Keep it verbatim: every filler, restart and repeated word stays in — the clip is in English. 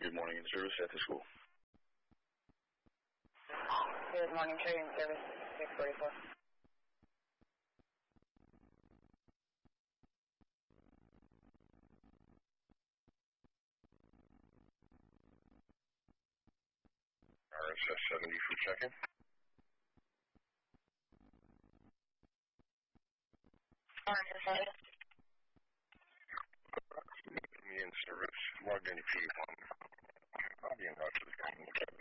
Good morning in service at the school. Good morning, trading service, six forty-four. R S S seventy for check-in. R S S seventy. Me in service, logged in P one. I'll be in touch with the company.